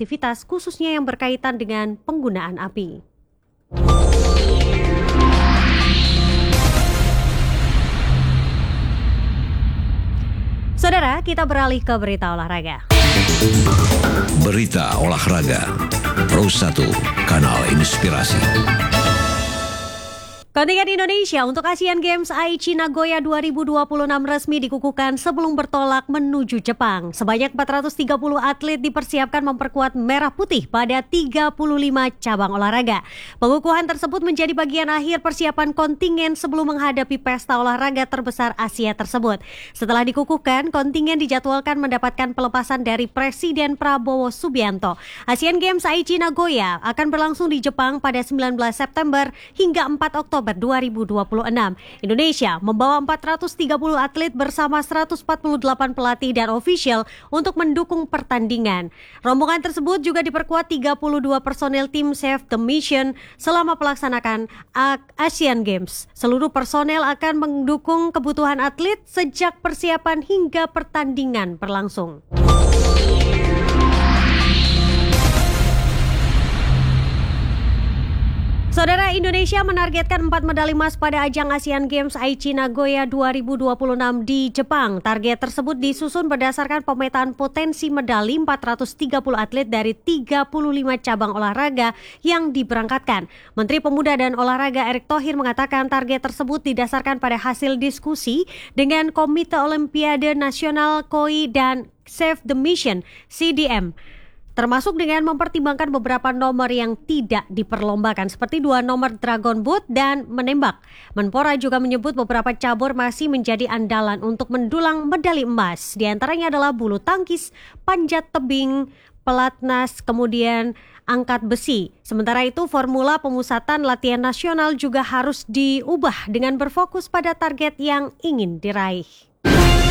aktivitas khususnya yang berkaitan dengan penggunaan api. Saudara, kita beralih ke berita olahraga. Berita olahraga Pro 1 Kanal Inspirasi. Kontingen Indonesia untuk Asian Games Aichi Nagoya 2026 resmi dikukuhkan sebelum bertolak menuju Jepang. Sebanyak 430 atlet dipersiapkan memperkuat merah putih pada 35 cabang olahraga. Pengukuhan tersebut menjadi bagian akhir persiapan kontingen sebelum menghadapi pesta olahraga terbesar Asia tersebut. Setelah dikukuhkan, kontingen dijadwalkan mendapatkan pelepasan dari Presiden Prabowo Subianto. Asian Games Aichi Nagoya akan berlangsung di Jepang pada 19 September hingga 4 Oktober 2026. Indonesia membawa 430 atlet bersama 148 pelatih dan ofisial untuk mendukung pertandingan. Rombongan tersebut juga diperkuat 32 personel tim Save the Mission selama pelaksanaan Asian Games. Seluruh personel akan mendukung kebutuhan atlet sejak persiapan hingga pertandingan berlangsung. Saudara, Indonesia menargetkan 4 medali emas pada ajang Asian Games Aichi Nagoya 2026 di Jepang. Target tersebut disusun berdasarkan pemetaan potensi medali 430 atlet dari 35 cabang olahraga yang diberangkatkan. Menteri Pemuda dan Olahraga Erick Thohir mengatakan target tersebut didasarkan pada hasil diskusi dengan Komite Olimpiade Nasional KOI dan Save the Mission (CDM). Termasuk dengan mempertimbangkan beberapa nomor yang tidak diperlombakan seperti 2 nomor Dragon Boat dan menembak. Menpora juga menyebut beberapa cabur masih menjadi andalan untuk mendulang medali emas. Di antaranya adalah bulu tangkis, panjat tebing, pelatnas, kemudian angkat besi. Sementara itu, formula pemusatan latihan nasional juga harus diubah dengan berfokus pada target yang ingin diraih.